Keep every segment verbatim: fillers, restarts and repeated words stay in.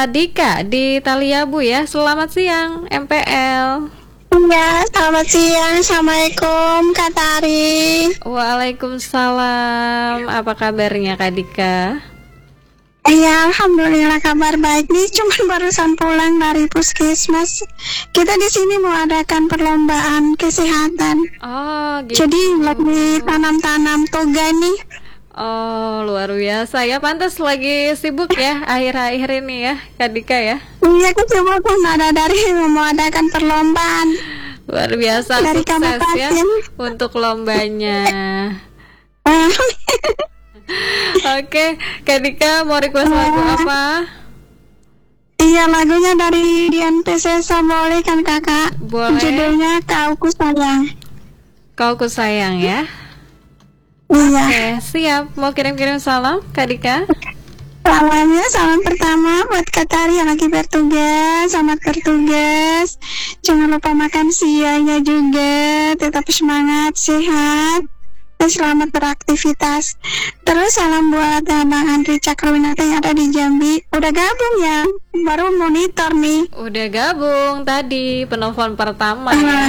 Dika di Taliabu ya. Selamat siang M P L. Ya, selamat siang. Assalamualaikum Kak Tari. Waalaikumsalam. Apa kabarnya Kak Dika? Iya, alhamdulillah kabar baik nih. Cuman barusan pulang dari puskesmas. Kita di sini mau adakan perlombaan kesehatan. Oh, gitu. Jadi lagi tanam-tanam toga nih. Oh, luar biasa ya. Pantas lagi sibuk ya akhir-akhir ini ya Kak Dika ya. Iya, aku coba pun ada dari mau adakan perlombaan. Luar biasa, dari sukses ya kabupaten untuk lombanya. Oke, Kak Dika mau request lagu apa? Iya, lagunya dari Dian Piscesa, boleh kan kakak? Boleh. Judulnya Kau Ku Sayang. Kau Ku Sayang ya. Iya. Oke, siap. Mau kirim-kirim salam Kak Dika? Salamnya, salam pertama buat Kak Tari yang lagi bertugas. Selamat bertugas. Jangan lupa makan siangnya juga. Tetap semangat, sehat, dan selamat beraktivitas. Terus salam buat Bang Andri Cakrowinata yang ada di Jambi. Udah gabung ya? Baru monitor nih. Udah gabung tadi penelpon pertama uh, ya.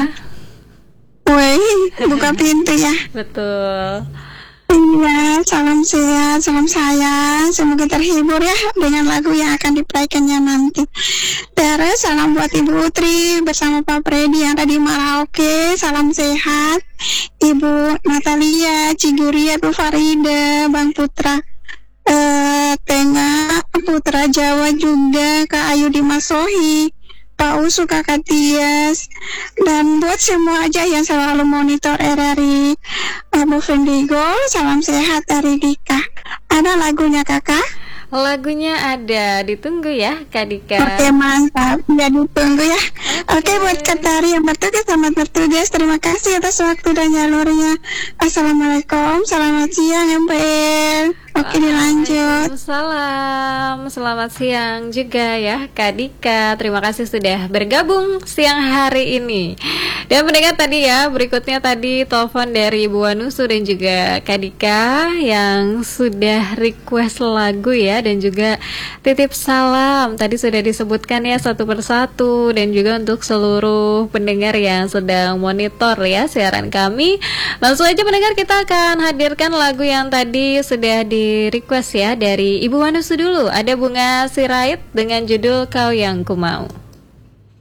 Wih, buka pintu ya. Betul. Iya, salam sehat, salam sayang. Semoga terhibur ya dengan lagu yang akan diplaikannya nanti. Terus salam buat Ibu Utri bersama Pak Freddy yang ada di Merauke. Salam sehat. Ibu Natalia, Ciguria, Bu Farida, Bang Putra eh, Tengah, Putra Jawa juga, Kak Ayu Dimasohi, Pak Usu, Kakak Tias, dan buat semua aja yang selalu monitor R R I Abu Fendigo, salam sehat dari Dika. Ada lagunya kakak? Lagunya ada, ditunggu ya Kak Dika. Oke, mantap, ya ditunggu ya. Oke, buat Kak Tari yang bertugas, selamat bertugas. Terima kasih atas waktu dan jalurnya. Assalamualaikum, selamat siang M P L. Oke, dilanjut. Salam, selamat siang juga ya Kak Dika. Terima kasih sudah bergabung siang hari ini. Dan pendengar tadi ya, berikutnya tadi telepon dari Ibu Wanusu dan juga Kak Dika yang sudah request lagu ya, dan juga titip salam. Tadi sudah disebutkan ya satu persatu, dan juga untuk seluruh pendengar yang sedang monitor ya siaran kami. Langsung aja pendengar, kita akan hadirkan lagu yang tadi sudah di request ya dari Ibu Wanusu dulu. Ada Bunga Sirait dengan judul Kau Yang Ku Mau.